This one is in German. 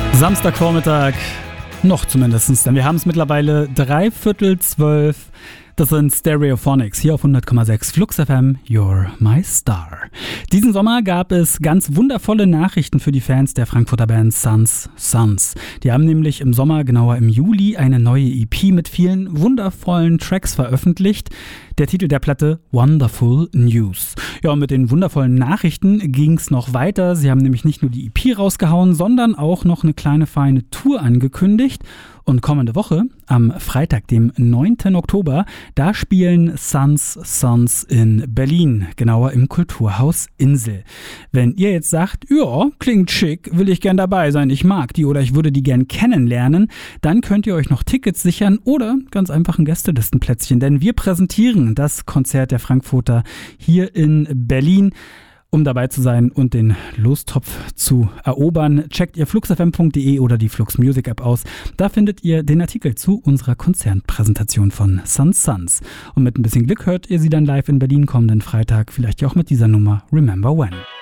Samstagvormittag, noch zumindest, denn wir haben es mittlerweile 11:45. Das sind Stereophonics hier auf 100,6 Flux FM, You're My Star. Diesen Sommer gab es ganz wundervolle Nachrichten für die Fans der Frankfurter Band Sons. Die haben nämlich im Sommer, genauer im Juli, eine neue EP mit vielen wundervollen Tracks veröffentlicht. Der Titel der Platte Wonderful News. Ja, und mit den wundervollen Nachrichten ging es noch weiter. Sie haben nämlich nicht nur die EP rausgehauen, sondern auch noch eine kleine feine Tour angekündigt. Und kommende Woche, am Freitag, dem 9. Oktober, da spielen Sons in Berlin, genauer im Kulturhaus Insel. Wenn ihr jetzt sagt, ja, klingt schick, will ich gern dabei sein, ich mag die oder ich würde die gern kennenlernen, dann könnt ihr euch noch Tickets sichern oder ganz einfach ein Gästelistenplätzchen, denn wir präsentieren das Konzert der Frankfurter hier in Berlin. Um dabei zu sein und den Lostopf zu erobern, checkt ihr fluxfm.de oder die Flux Music App aus. Da findet ihr den Artikel zu unserer Konzertpräsentation von Sons. Und mit ein bisschen Glück hört ihr sie dann live in Berlin kommenden Freitag, vielleicht ja auch mit dieser Nummer Remember When.